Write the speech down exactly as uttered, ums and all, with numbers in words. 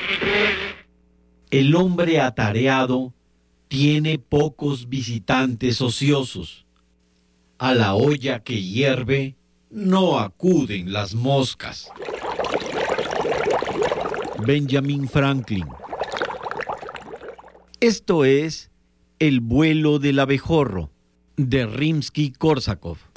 El hombre atareado tiene pocos visitantes ociosos. A la olla que hierve no acuden las moscas. Benjamin Franklin. Esto es El vuelo del abejorro, de Rimsky-Kórsakov.